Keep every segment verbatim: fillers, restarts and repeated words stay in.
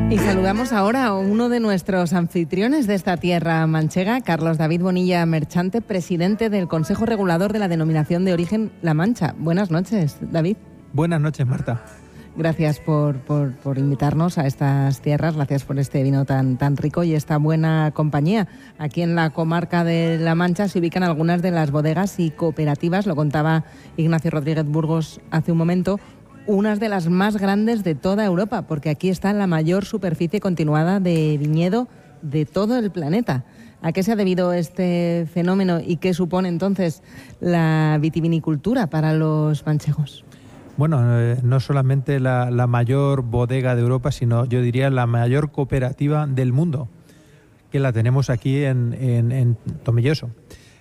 Y saludamos ahora a uno de nuestros anfitriones de esta tierra manchega, Carlos David Bonilla Merchante, presidente del Consejo Regulador de la Denominación de Origen La Mancha. Buenas noches, David. Buenas noches, Marta. Gracias por, por, por invitarnos a estas tierras, gracias por este vino tan, tan rico y esta buena compañía. Aquí en la comarca de La Mancha se ubican algunas de las bodegas y cooperativas, lo contaba Ignacio Rodríguez Burgos hace un momento, unas de las más grandes de toda Europa, porque aquí está la mayor superficie continuada de viñedo de todo el planeta. ¿A qué se ha debido este fenómeno y qué supone entonces la vitivinicultura para los manchegos? Bueno, eh, no solamente la, la mayor bodega de Europa, sino yo diría la mayor cooperativa del mundo, que la tenemos aquí en, en, en Tomelloso.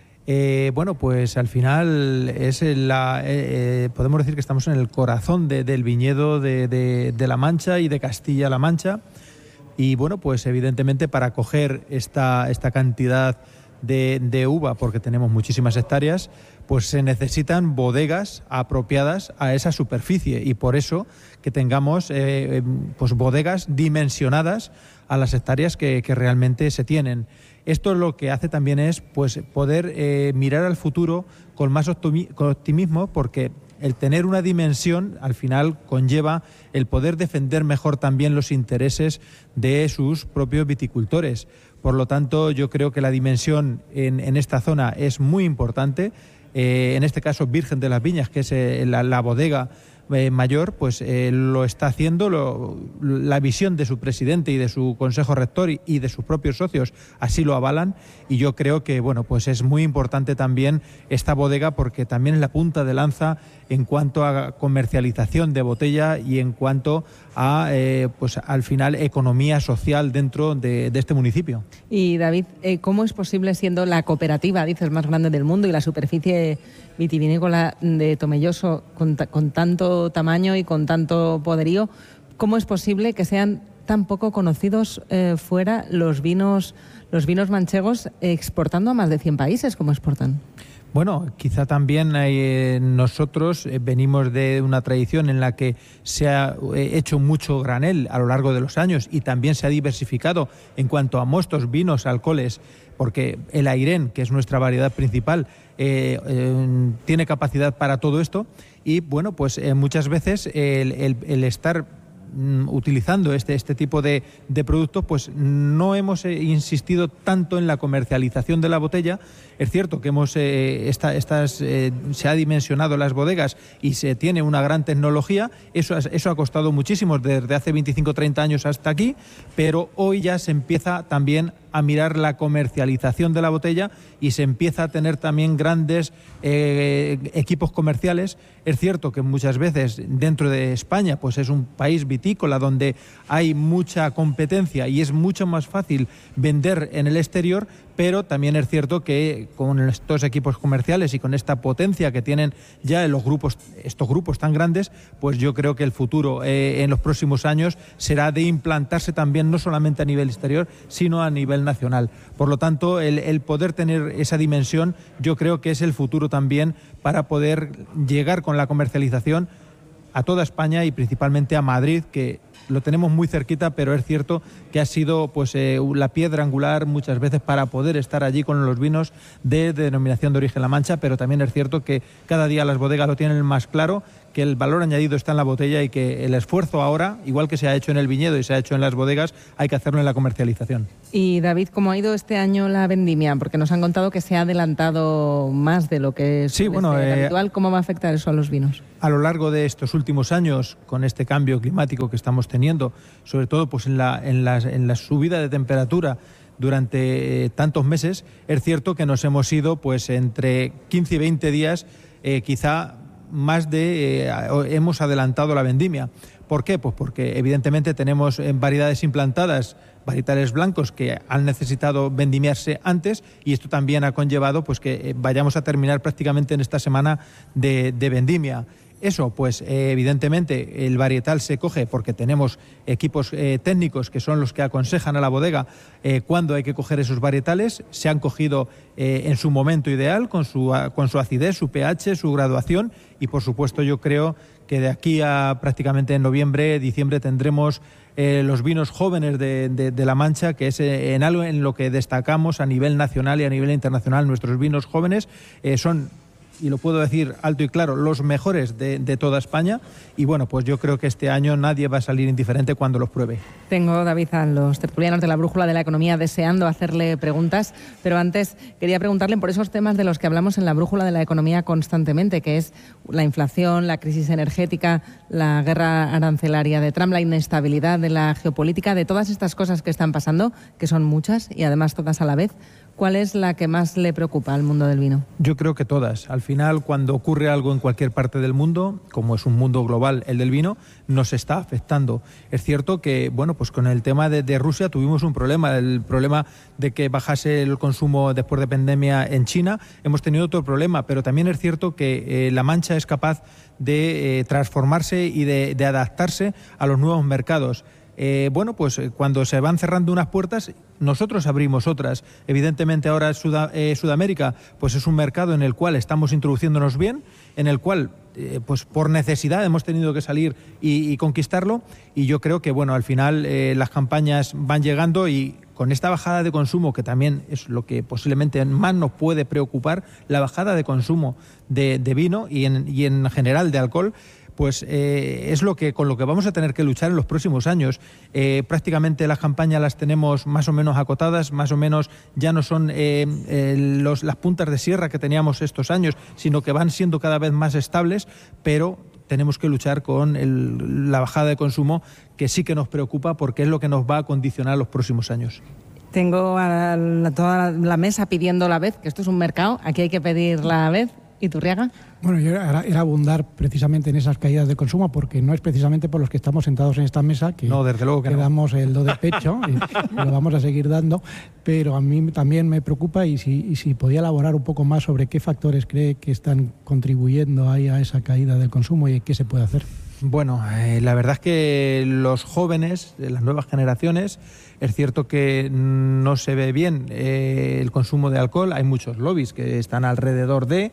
Eh, bueno, pues al final es la, eh, podemos decir que estamos en el corazón de, del viñedo de, de, de La Mancha y de Castilla-La Mancha. Y bueno, pues evidentemente para coger esta, esta cantidad de, de uva, porque tenemos muchísimas hectáreas, pues se necesitan bodegas apropiadas a esa superficie y por eso que tengamos eh, pues bodegas dimensionadas a las hectáreas que, que realmente se tienen. Esto lo que hace también es pues poder eh, mirar al futuro con más optimismo, porque el tener una dimensión al final conlleva el poder defender mejor también los intereses de sus propios viticultores. Por lo tanto, yo creo que la dimensión en, en esta zona es muy importante. Eh, en este caso, Virgen de las Viñas, que es eh, la, la bodega eh, mayor, pues eh, lo está haciendo, lo, la visión de su presidente y de su consejo rector y, y de sus propios socios así lo avalan, y yo creo que bueno, pues es muy importante también esta bodega porque también es la punta de lanza en cuanto a comercialización de botella y en cuanto a, eh, pues al final, economía social dentro de, de este municipio. Y David, eh, ¿cómo es posible, siendo la cooperativa, dices, más grande del mundo y la superficie vitivinícola de Tomelloso con, con tanto tamaño y con tanto poderío, cómo es posible que sean tan poco conocidos eh, fuera los vinos, los vinos manchegos, exportando a más de cien países como exportan? Bueno, quizá también eh, nosotros eh, venimos de una tradición en la que se ha eh, hecho mucho granel a lo largo de los años y también se ha diversificado en cuanto a mostos, vinos, alcoholes, porque el Airén, que es nuestra variedad principal, eh, eh, tiene capacidad para todo esto y bueno, pues eh, muchas veces el, el, el estar utilizando este, este tipo de, de productos, pues no hemos eh, insistido tanto en la comercialización de la botella. Es cierto que hemos eh, esta, estas eh, se ha dimensionado las bodegas y se tiene una gran tecnología, eso, eso ha costado muchísimo desde hace veinticinco o treinta años hasta aquí, pero hoy ya se empieza también a mirar la comercialización de la botella y se empieza a tener también grandes eh, equipos comerciales. Es cierto que muchas veces dentro de España pues es un país vitícola donde hay mucha competencia y es mucho más fácil vender en el exterior, pero también es cierto que con estos equipos comerciales y con esta potencia que tienen ya los grupos, estos grupos tan grandes, pues yo creo que el futuro eh, en los próximos años será de implantarse también no solamente a nivel exterior, sino a nivel nacional. Por lo tanto, el, el poder tener esa dimensión yo creo que es el futuro también para poder llegar con la comercialización a toda España y principalmente a Madrid, que lo tenemos muy cerquita, pero es cierto que ha sido pues eh, la piedra angular muchas veces para poder estar allí con los vinos de, de denominación de origen La Mancha, pero también es cierto que cada día las bodegas lo tienen más claro, que el valor añadido está en la botella y que el esfuerzo ahora, igual que se ha hecho en el viñedo y se ha hecho en las bodegas, hay que hacerlo en la comercialización. Y David, ¿cómo ha ido este año la vendimia? Porque nos han contado que se ha adelantado más de lo que es sí, bueno, eh, habitual. ¿Cómo va a afectar eso a los vinos? A lo largo de estos últimos años, con este cambio climático que estamos teniendo, sobre todo pues en la, en la, en la subida de temperatura durante eh, tantos meses, es cierto que nos hemos ido pues entre quince y veinte días, eh, quizá más de eh, hemos adelantado la vendimia. ¿Por qué? Pues porque evidentemente tenemos variedades implantadas, varietales blancos que han necesitado vendimiarse antes, y esto también ha conllevado pues que vayamos a terminar prácticamente en esta semana de, de vendimia. Eso, pues eh, evidentemente el varietal se coge porque tenemos equipos eh, técnicos que son los que aconsejan a la bodega eh, cuándo hay que coger esos varietales. Se han cogido eh, en su momento ideal, con su, con su acidez, su pH, su graduación, y por supuesto yo creo que de aquí a prácticamente en noviembre, diciembre tendremos eh, los vinos jóvenes de, de, de La Mancha, que es eh, en algo en lo que destacamos a nivel nacional y a nivel internacional. Nuestros vinos jóvenes eh, son, y lo puedo decir alto y claro, los mejores de, de toda España, y bueno, pues yo creo que este año nadie va a salir indiferente cuando los pruebe. Tengo, David, a los tertulianos de la Brújula de la Economía deseando hacerle preguntas, pero antes quería preguntarle por esos temas de los que hablamos en la Brújula de la Economía constantemente, que es la inflación, la crisis energética, la guerra arancelaria de Trump, la inestabilidad de la geopolítica, de todas estas cosas que están pasando, que son muchas y además todas a la vez. ¿Cuál es la que más le preocupa al mundo del vino? Yo creo que todas. Al final, cuando ocurre algo en cualquier parte del mundo, como es un mundo global el del vino, nos está afectando. Es cierto que, bueno, pues con el tema de, de Rusia tuvimos un problema, el problema de que bajase el consumo después de pandemia en China. Hemos tenido otro problema, pero también es cierto que eh, La Mancha es capaz de eh, transformarse y de, de adaptarse a los nuevos mercados. Eh, bueno, pues cuando se van cerrando unas puertas, nosotros abrimos otras. Evidentemente ahora Sud- eh, Sudamérica pues es un mercado en el cual estamos introduciéndonos bien, en el cual eh, pues por necesidad hemos tenido que salir y, y conquistarlo, y yo creo que bueno, al final eh, las campañas van llegando, y con esta bajada de consumo, que también es lo que posiblemente más nos puede preocupar, la bajada de consumo de, de vino y en, y en general de alcohol, pues eh, es lo que con lo que vamos a tener que luchar en los próximos años. Eh, prácticamente las campañas las tenemos más o menos acotadas, más o menos ya no son eh, eh, los, las puntas de sierra que teníamos estos años, sino que van siendo cada vez más estables, pero tenemos que luchar con el, la bajada de consumo, que sí que nos preocupa porque es lo que nos va a condicionar los próximos años. Tengo a la, toda la mesa pidiendo la vez, que esto es un mercado, aquí hay que pedir la vez. ¿Y Turriaga? Bueno, yo era, era abundar precisamente en esas caídas de consumo, porque no es precisamente por los que estamos sentados en esta mesa que, no, desde luego que, que no. damos el do de pecho y, y lo vamos a seguir dando, pero a mí también me preocupa, y si, y si podía elaborar un poco más sobre qué factores cree que están contribuyendo ahí a esa caída del consumo y qué se puede hacer. Bueno, eh, la verdad es que los jóvenes, las nuevas generaciones, es cierto que no se ve bien eh, el consumo de alcohol. Hay muchos lobbies que están alrededor de...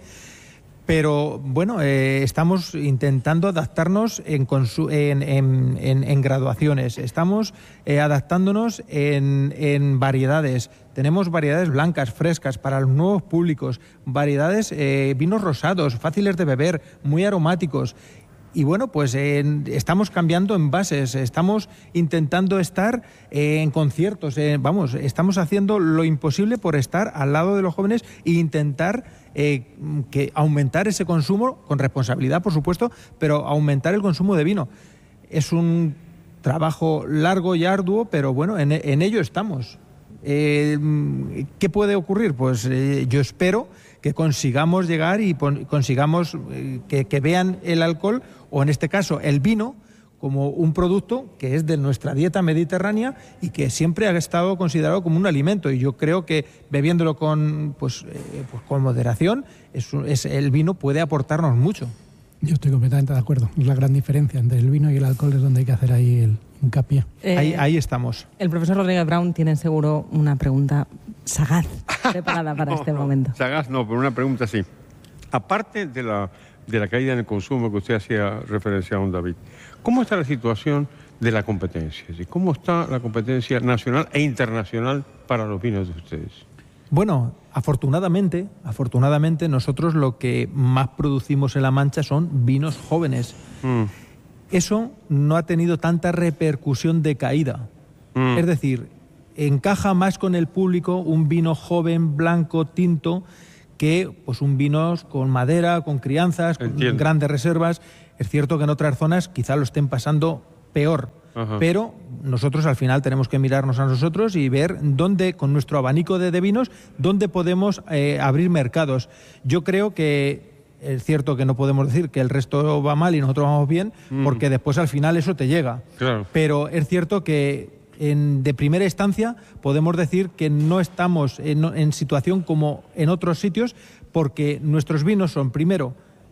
Pero bueno, eh, estamos intentando adaptarnos en, consu- en, en, en, en graduaciones, estamos eh, adaptándonos en, en variedades. Tenemos variedades blancas, frescas, para los nuevos públicos, variedades, eh, vinos rosados, fáciles de beber, muy aromáticos. Y bueno, pues eh, estamos cambiando envases, estamos intentando estar eh, en conciertos, eh, vamos, estamos haciendo lo imposible por estar al lado de los jóvenes e intentar eh, que aumentar ese consumo, con responsabilidad por supuesto, pero aumentar el consumo de vino. Es un trabajo largo y arduo, pero bueno, en, en ello estamos. Eh, ¿Qué puede ocurrir? Pues eh, yo espero que consigamos llegar y pon, consigamos eh, que, que vean el alcohol, o en este caso el vino, como un producto que es de nuestra dieta mediterránea y que siempre ha estado considerado como un alimento. Y yo creo que bebiéndolo con, pues, eh, pues con moderación, es, es, el vino puede aportarnos mucho. Yo estoy completamente de acuerdo. Es la gran diferencia entre el vino y el alcohol, es donde hay que hacer ahí el hincapié. Eh, ahí, ahí estamos. El profesor Rodríguez Brown tiene seguro una pregunta sagaz preparada para no, este no, momento. Sagaz no, pero una pregunta sí. Aparte de la, de la caída en el consumo que usted hacía referencia a don David, ¿cómo está la situación de la competencia? ¿Cómo está la competencia nacional e internacional para los vinos de ustedes? Bueno, afortunadamente, afortunadamente nosotros lo que más producimos en La Mancha son vinos jóvenes. Mm. Eso no ha tenido tanta repercusión de caída. Mm. Es decir, encaja más con el público un vino joven, blanco, tinto, que pues un vino con madera, con crianzas, con Entiendo. grandes reservas. Es cierto que en otras zonas quizá lo estén pasando peor. Ajá. Pero nosotros al final tenemos que mirarnos a nosotros y ver dónde, con nuestro abanico de, de vinos, dónde podemos eh, abrir mercados. Yo creo que es cierto que no podemos decir que el resto va mal y nosotros vamos bien, mm. porque después al final eso te llega. Claro. Pero es cierto que en, de primera instancia podemos decir que no estamos en, en situación como en otros sitios, porque nuestros vinos son, primero,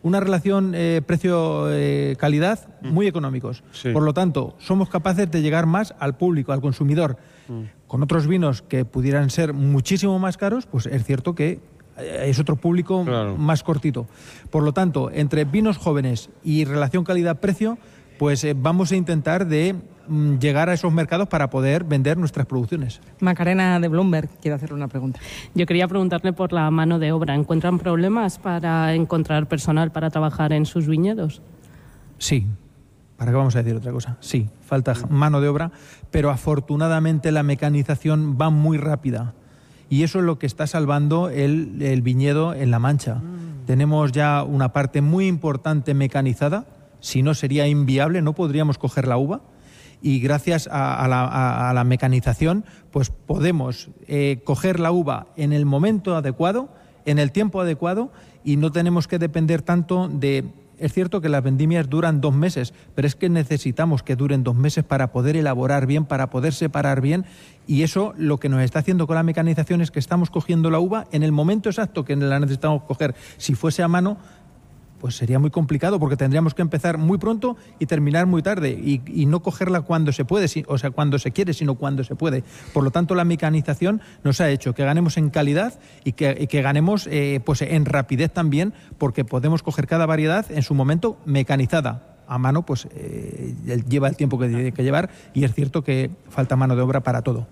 una relación eh, precio-calidad eh, muy económicos. Sí. Por lo tanto, somos capaces de llegar más al público, al consumidor. Mm. Con otros vinos que pudieran ser muchísimo más caros, pues es cierto que es otro público claro. más cortito. Por lo tanto, entre vinos jóvenes y relación calidad-precio, pues eh, vamos a intentar de mm, llegar a esos mercados para poder vender nuestras producciones. Macarena de Bloomberg quiere hacer una pregunta. Yo quería preguntarle por la mano de obra. ¿Encuentran problemas para encontrar personal para trabajar en sus viñedos? Sí. ¿Para qué vamos a decir otra cosa? Sí, falta mano de obra, pero afortunadamente la mecanización va muy rápida. Y eso es lo que está salvando el, el viñedo en La Mancha. Mm. Tenemos ya una parte muy importante mecanizada, si no sería inviable, no podríamos coger la uva. Y gracias a, a, la, a, a la mecanización, pues podemos eh, coger la uva en el momento adecuado, en el tiempo adecuado, y no tenemos que depender tanto de... Es cierto que las vendimias duran dos meses, pero es que necesitamos que duren dos meses para poder elaborar bien, para poder separar bien, y eso lo que nos está haciendo con la mecanización es que estamos cogiendo la uva en el momento exacto que la necesitamos coger. Si fuese a mano, pues sería muy complicado porque tendríamos que empezar muy pronto y terminar muy tarde y, y no cogerla cuando se puede, o sea, cuando se quiere, sino cuando se puede. Por lo tanto, la mecanización nos ha hecho que ganemos en calidad y que, y que ganemos eh, pues en rapidez también, porque podemos coger cada variedad en su momento mecanizada. A mano, pues eh, lleva el tiempo que tiene que llevar y es cierto que falta mano de obra para todo.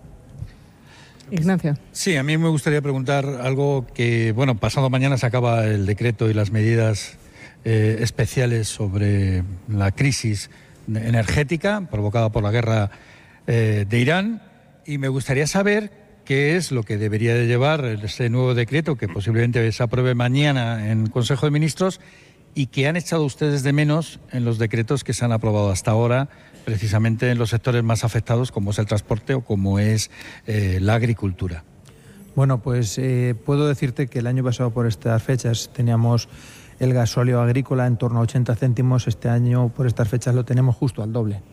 Ignacio. Sí, a mí me gustaría preguntar algo que, bueno, pasado mañana se acaba el decreto y las medidas Eh, especiales sobre la crisis energética provocada por la guerra eh, de Irán, y me gustaría saber qué es lo que debería de llevar ese nuevo decreto que posiblemente se apruebe mañana en Consejo de Ministros y que han echado ustedes de menos en los decretos que se han aprobado hasta ahora, precisamente en los sectores más afectados como es el transporte o como es eh, la agricultura. Bueno, pues eh, puedo decirte que el año pasado por estas fechas teníamos el gasóleo agrícola en torno a ochenta céntimos, este año por estas fechas lo tenemos justo al doble.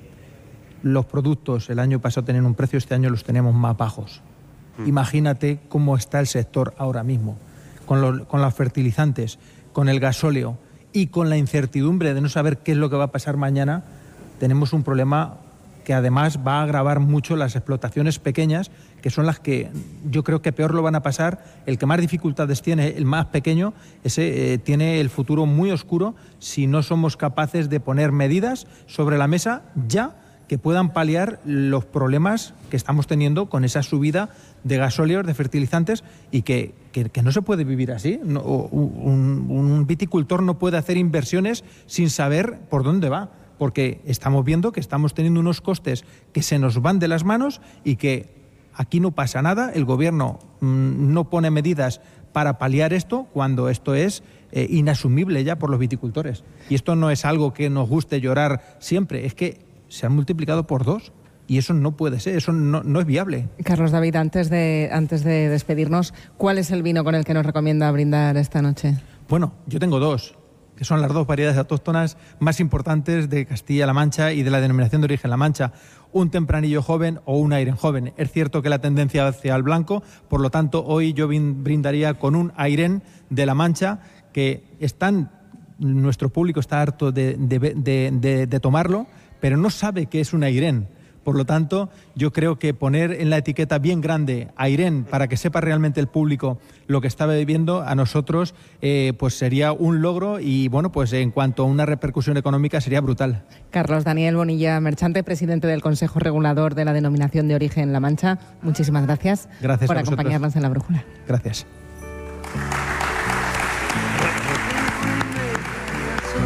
Los productos el año pasado tenían un precio, este año los tenemos más bajos. Mm. Imagínate cómo está el sector ahora mismo, con, lo, con los fertilizantes, con el gasóleo y con la incertidumbre de no saber qué es lo que va a pasar mañana. Tenemos un problema que además va a agravar mucho las explotaciones pequeñas, que son las que yo creo que peor lo van a pasar. El que más dificultades tiene, el más pequeño, ese eh, tiene el futuro muy oscuro si no somos capaces de poner medidas sobre la mesa ya que puedan paliar los problemas que estamos teniendo con esa subida de gasóleos, de fertilizantes, y que, que, que no se puede vivir así. No, un, un viticultor no puede hacer inversiones sin saber por dónde va, porque estamos viendo que estamos teniendo unos costes que se nos van de las manos y que aquí no pasa nada, el gobierno mmm, no pone medidas para paliar esto cuando esto es eh, inasumible ya por los viticultores. Y esto no es algo que nos guste llorar siempre, es que se han multiplicado por dos y eso no puede ser, eso no, no es viable. Carlos David, antes de, antes de despedirnos, ¿cuál es el vino con el que nos recomienda brindar esta noche? Bueno, yo tengo dos, que son las dos variedades autóctonas más importantes de Castilla-La Mancha y de la denominación de origen La Mancha, un tempranillo joven o un Airen joven. Es cierto que la tendencia hacia el blanco, por lo tanto hoy yo brindaría con un Airen de La Mancha, que están, nuestro público está harto de, de, de, de, de tomarlo, pero no sabe qué es un Airen. Por lo tanto, yo creo que poner en la etiqueta bien grande Airen para que sepa realmente el público lo que está bebiendo, a nosotros eh, pues sería un logro y bueno, pues en cuanto a una repercusión económica sería brutal. Carlos Daniel Bonilla Merchante, presidente del Consejo Regulador de la Denominación de Origen La Mancha, muchísimas gracias, gracias por a vosotros. Acompañarnos en La Brújula. Gracias.